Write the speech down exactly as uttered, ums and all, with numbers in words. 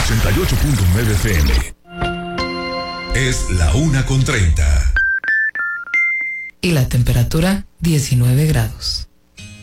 ochenta y ocho punto nueve F M. Es la una con treinta. Y la temperatura diecinueve grados.